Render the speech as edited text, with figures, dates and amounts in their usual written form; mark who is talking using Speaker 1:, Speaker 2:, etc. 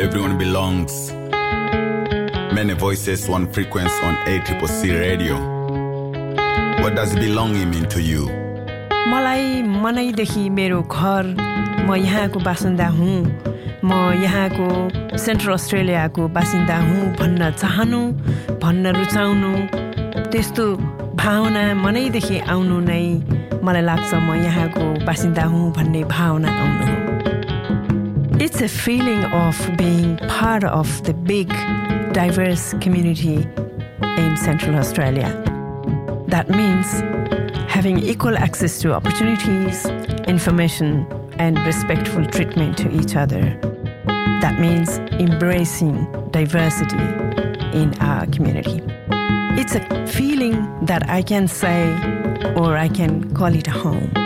Speaker 1: Everyone belongs. Many voices, one frequency on ACCC radio. What does belonging mean to you?
Speaker 2: मलाई मनैदेखि मेरो घर म यहाँको बासिन्दा हुँ म यहाँको सेन्ट्रल अस्ट्रेलियाको बासिन्दा हुँ भन्न चाहनु भन्न रुचाउनु त्यस्तो भावना मनैदेखि आउनु नै मलाई लाग्छ म यहाँको बासिन्दा हुँ भन्ने भावना आउनु हो It's a feeling of being part of the big diverse community in Central Australia. That means having equal access to opportunities, information, and respectful treatment to each other. That means embracing diversity in our community. It's a feeling that I can say, or I can call it a home.